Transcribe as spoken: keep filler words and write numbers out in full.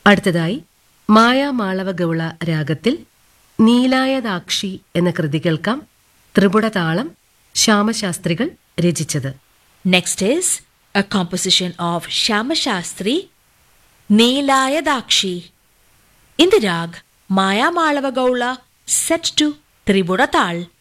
അടുത്തതായി മായാമാളവ ഗൗള രാഗത്തിൽ നീലായതാക്ഷി എന്ന കൃതി കേൾക്കാം. ത്രിപുടതാളം ശ്യാമശാസ്ത്രികൾ രചിച്ചത്. Next is a composition of Shyama Shastri, Neelayadakshi, in the rag Maya Malava Gaula, set to Tribuda Tal.